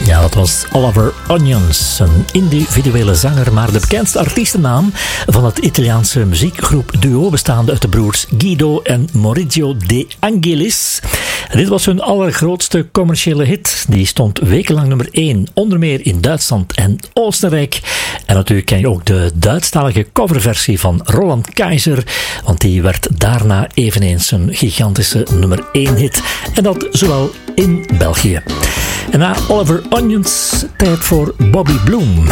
Ja, dat was Oliver Onions, een individuele zanger, maar de bekendste artiestennaam van het Italiaanse muziekgroep duo bestaande uit de broers Guido en Maurizio De Angelis. En dit was hun allergrootste commerciële hit. Die stond wekenlang nummer 1, onder meer in Duitsland en Oostenrijk. En natuurlijk ken je ook de Duitsstalige coverversie van Roland Kaiser, want die werd daarna eveneens een gigantische nummer 1 hit. En dat zowel in België. En na Oliver Onions, tijd voor Bobby Bloom.